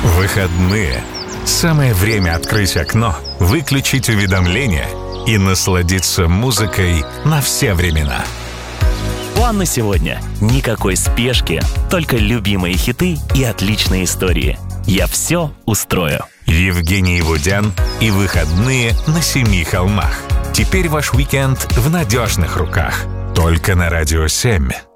Выходные. Самое время открыть окно, выключить уведомления и насладиться музыкой на все времена. План на сегодня. Никакой спешки, только любимые хиты и отличные истории. Я все устрою. Евгений Вудян и выходные на 7 холмах. Теперь ваш уикенд в надежных руках. Только на Радио 7.